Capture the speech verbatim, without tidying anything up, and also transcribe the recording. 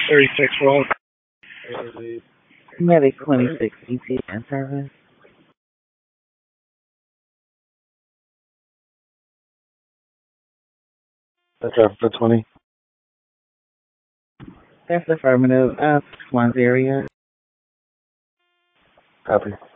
thirty-six roll. Medic twenty-six E T in service. That's after twenty. That's affirmative. Uh, Swan's area. Copy.